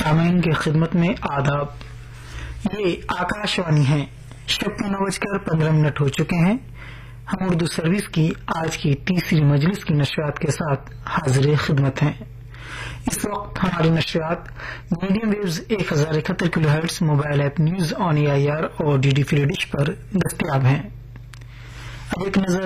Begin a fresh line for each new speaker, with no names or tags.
सामीन की खिदमत में आदाब। ये आकाशवाणी है। शब 9:15 हो चुके हैं। हम उर्दू सर्विस की आज की तीसरी मजलिस की नशरियात के साथ हाजिर खिदमत हैं। इस वक्त हमारी नशरियात medium waves 1071 kilohertz, mobile app news on AIR और DD फ्री डिश पर दस्तयाब हैं। अब एक नजर